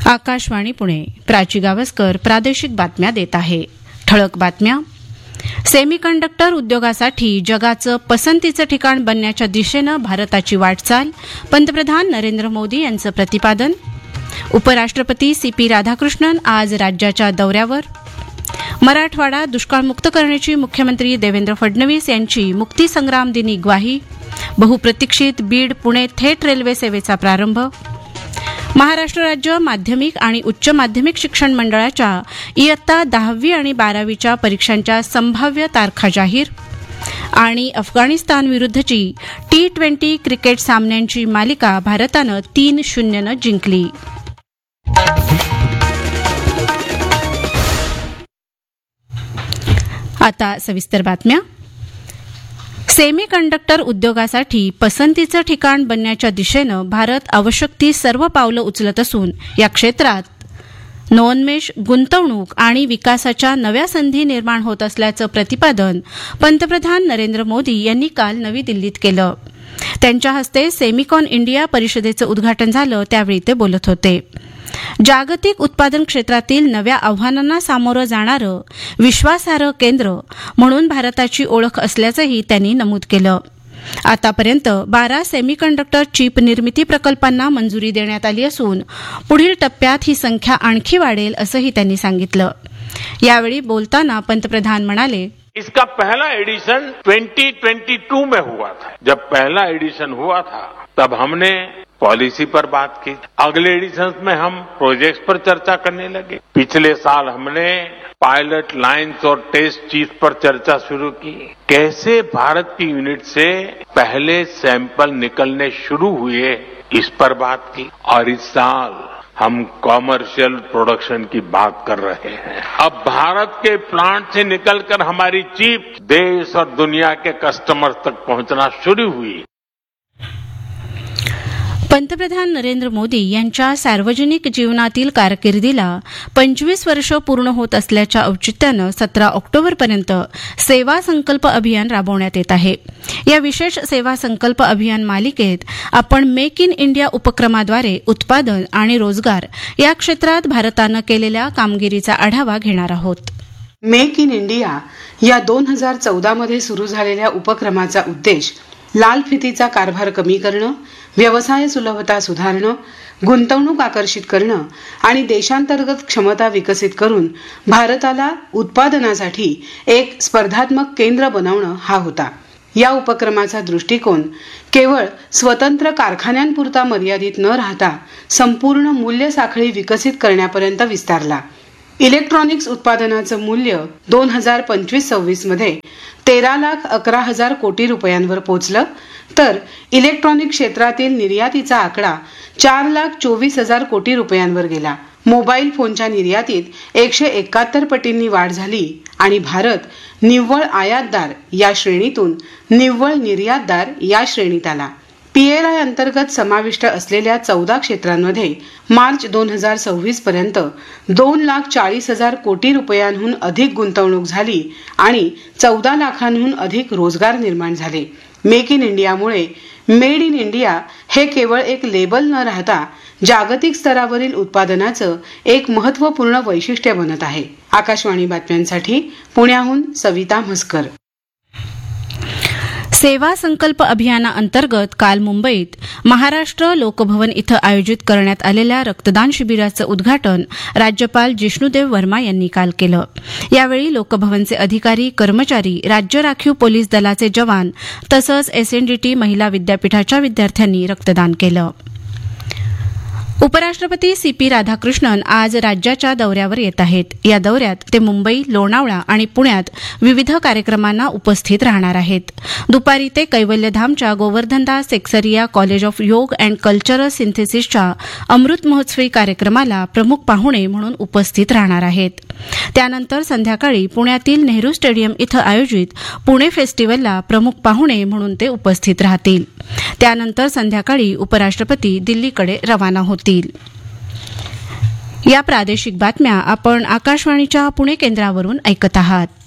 आकाशवाणी पुणे. प्राची गावस्कर प्रादेशिक बातम्या देत आहे. ठळक बातम्या. सेमीकंडक्टर उद्योगासाठी जगाचं पसंतीचं ठिकाण बनण्याच्या दिशेनं भारताची वाटचाल. पंतप्रधान नरेंद्र मोदी यांचं प्रतिपादन. उपराष्ट्रपती CP राधाकृष्णन आज राज्याच्या दौऱ्यावर. मराठवाडा दुष्काळमुक्त करण्याची मुख्यमंत्री देवेंद्र फडणवीस यांची मुक्तीसंग्राम दिनी ग्वाही. बहुप्रतीक्षित बीड पुणे थेट रेल्वे सेवेचा प्रारंभ. महाराष्ट्र राज्य माध्यमिक आणि उच्च माध्यमिक शिक्षण मंडळाच्या इयत्ता 10वी आणि 12वीच्या परीक्षांच्या संभाव्य तारखा जाहीर. आणि अफगाणिस्तान विरुद्धची T20 क्रिकेट सामन्यांची मालिका भारतानं 3-0 जिंकली. आता सविस्तर बातम्या. सेमीकंडक्टर उद्योगासाठी पसंतीचं ठिकाण बनण्याच्या दिशेनं भारत आवश्यक ती सर्व पावलं उचलत असून या क्षेत्रात नवोन्मेष, गुंतवणूक आणि विकासाच्या नव्या संधी निर्माण होत असल्याचं प्रतिपादन पंतप्रधान नरेंद्र मोदी यांनी काल नवी दिल्लीत केलं. त्यांच्या हस्ते सेमिकॉन इंडिया परिषदेचं उद्घाटन झालं त्यावेळी ते बोलत होते. जागतिक उत्पादन क्षेत्रातील नव्या आव्हानांना सामोरं जाणारं विश्वासार्ह केंद्र म्हणून भारताची ओळख असल्याचंही त्यांनी नमूद केलं. आतापर्यंत 12 सेमीकंडक्टर चिप निर्मिती प्रकल्पांना मंजुरी देण्यात आली असून पुढील टप्प्यात ही संख्या आणखी वाढेल असंही त्यांनी सांगितलं. यावेळी बोलताना पंतप्रधान म्हणाले, इसका पहला एडिशन 2022 में हुआ था. जब पहला एडिशन हुआ था तब हमने पॉलिसी पर बात की. अगले एडिशन में हम प्रोजेक्ट्स पर चर्चा करने लगे. पिछले साल हमने पायलट लाइन्स और टेस्ट चीज पर चर्चा शुरू की. कैसे भारत की यूनिट से पहले सैंपल निकलने शुरू हुए इस पर बात की. और इस साल हम कॉमर्शियल प्रोडक्शन की बात कर रहे हैं. अब भारत के प्लांट से निकलकर हमारी चिप देश और दुनिया के कस्टमर्स तक पहुंचना शुरू हुई. पंतप्रधान नरेंद्र मोदी यांच्या सार्वजनिक जीवनातील कारकिर्दीला 25 वर्ष पूर्ण होत असल्याच्या औचित्यानं 17 ऑक्टोबरपर्यंत सेवा संकल्प अभियान राबवण्यात येत आहे. या विशेष सेवा संकल्प अभियान मालिकेत आपण मेक इन इंडिया उपक्रमाद्वारे उत्पादन आणि रोजगार या क्षेत्रात भारतानं केलेल्या कामगिरीचा आढावा घेणार आहोत. मेक इन इंडिया या 2014 मध्ये सुरू झालेल्या उपक्रमाचा उद्देश लाल फितीचा कारभार कमी करणं, व्यवसाय सुलभता सुधारणं, गुंतवणूक आकर्षित करणं आणि देशांतर्गत क्षमता विकसित करून भारताला उत्पादनासाठी एक स्पर्धात्मक केंद्र बनवणं हा होता. या उपक्रमाचा दृष्टिकोन केवळ स्वतंत्र कारखान्यांपुरता मर्यादित न राहता संपूर्ण मूल्य साखळी विकसित करण्यापर्यंत विस्तारला. इलेक्ट्रॉनिक्स उत्पादनाचं मूल्य 2025-26 मध्ये 13,11,000 कोटी रुपयांवर पोहोचलं, तर इलेक्ट्रॉनिक क्षेत्रातील निर्यातीचा आकडा 4,24,000 कोटी रुपयांवर गेला. मोबाईल फोनच्या निर्यातीत 171 पटींनी वाढ झाली आणि भारत निव्वळ आयातदार या श्रेणीतून निव्वळ निर्यातदार या श्रेणीत आला. PLI अंतर्गत समाविष्ट असलेल्या 14 क्षेत्रांमध्ये मार्च 2026 पर्यंत 2,40,000 कोटी रुपयांहून अधिक गुंतवणूक झाली आणि 14 लाखांहून अधिक रोजगार निर्माण झाले. मेक इन इंडियामुळे मेड इन इंडिया हे केवळ एक लेबल न राहता जागतिक स्तरावरील उत्पादनाचं एक महत्त्वपूर्ण वैशिष्ट्य बनत आहे. आकाशवाणी बातम्यांसाठी पुण्याहून सविता म्हसकर. सेवा संकल्प अभियानाअंतर्गत काल मुंबईत महाराष्ट्र लोकभवन इथं आयोजित करण्यात आलेल्या रक्तदान शिबिराचं उद्घाटन राज्यपाल जिष्णुदेव वर्मा यांनी काल केलं. यावेळी लोकभवनचे अधिकारी, कर्मचारी, राज्य राखीव पोलीस दलाचे जवान तसंच SNDT महिला विद्यापीठाच्या विद्यार्थ्यांनी रक्तदान केलं. उपराष्ट्रपती CP राधाकृष्णन आज राज्याच्या दौऱ्यावर येत आहेत. या दौऱ्यात ते मुंबई, लोणावळा आणि पुण्यात विविध कार्यक्रमांना उपस्थित राहणार आहेत. दुपारी ते कैवल्यधामच्या गोवर्धनदास सेक्सरिया कॉलेज ऑफ योग अँड कल्चरल सिंथेसिसच्या अमृत महोत्सवी कार्यक्रमाला प्रमुख पाहुणे म्हणून उपस्थित राहणार आहेत. त्यानंतर संध्याकाळी पुण्यातील नेहरू स्टेडियम इथं आयोजित पुणे फेस्टिव्हलला प्रमुख पाहुणे म्हणून ते उपस्थित राहतील. त्यानंतर संध्याकाळी उपराष्ट्रपती दिल्लीकडे रवाना होतील. या प्रादेशिक बातम्या आपण आकाशवाणीच्या पुणे केंद्रावरून ऐकत आहात.